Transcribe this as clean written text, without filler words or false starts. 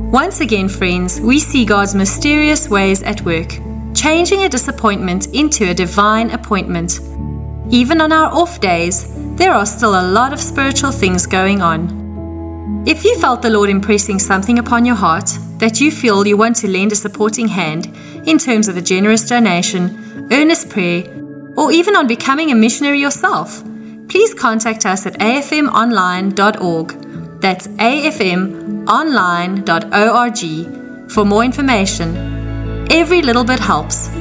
Once again, friends, we see God's mysterious ways at work, changing a disappointment into a divine appointment. Even on our off days, there are still a lot of spiritual things going on. If you felt the Lord impressing something upon your heart that you feel you want to lend a supporting hand in terms of a generous donation, earnest prayer, or even on becoming a missionary yourself, please contact us at afmonline.org. That's afmonline.org for more information. Every little bit helps.